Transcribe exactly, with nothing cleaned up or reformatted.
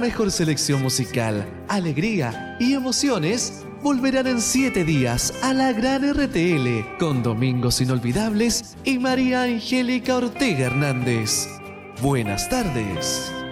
mejor selección musical, alegría y emociones volverán en siete días a la gran R T L con Domingos Inolvidables y María Angélica Ortega Hernández. Buenas tardes.